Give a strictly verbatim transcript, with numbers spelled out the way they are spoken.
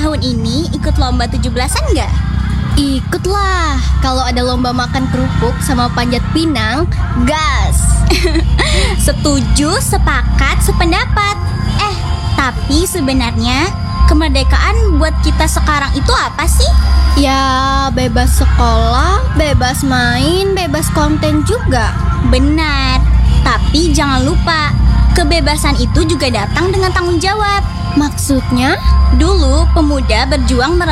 tahun ini ikut lomba tujuh belasan nggak? Ikutlah, kalau ada lomba makan kerupuk sama panjat pinang, gas. Setuju, sepakat, sependapat. Eh, tapi sebenarnya kemerdekaan buat kita sekarang itu apa sih? Ya, bebas sekolah, bebas main, bebas konten juga. Benar, tapi jangan lupa, kebebasan itu juga datang dengan tanggung jawab. Maksudnya? Dulu pemuda berjuang